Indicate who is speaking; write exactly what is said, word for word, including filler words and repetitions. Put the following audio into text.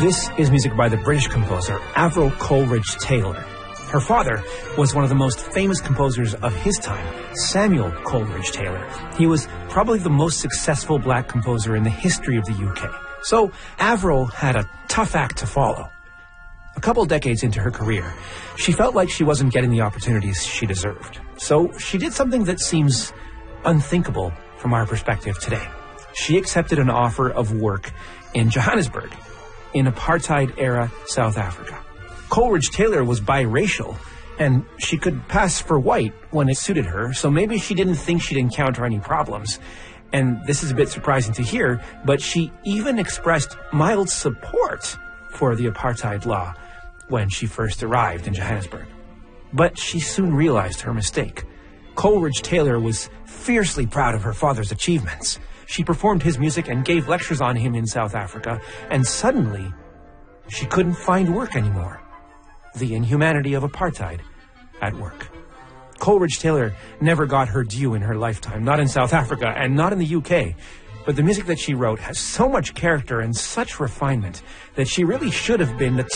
Speaker 1: This is music by the British composer Avril Coleridge Taylor. Her father was one of the most famous composers of his time, Samuel Coleridge Taylor. He was probably the most successful black composer in the history of the U K. So Avril had a tough act to follow. A couple decades into her career, she felt like she wasn't getting the opportunities she deserved. So she did something that seems unthinkable from our perspective today. She accepted an offer of work in Johannesburg, in apartheid-era South Africa. Coleridge Taylor was biracial, and she could pass for white when it suited her, so maybe she didn't think she'd encounter any problems. And this is a bit surprising to hear, but she even expressed mild support for the apartheid law when she first arrived in Johannesburg. But she soon realized her mistake. Coleridge Taylor was fiercely proud of her father's achievements. She performed his music and gave lectures on him in South Africa, and suddenly, she couldn't find work anymore. The inhumanity of apartheid at work. Coleridge Taylor never got her due in her lifetime, not in South Africa and not in the U K. But the music that she wrote has so much character and such refinement that she really should have been the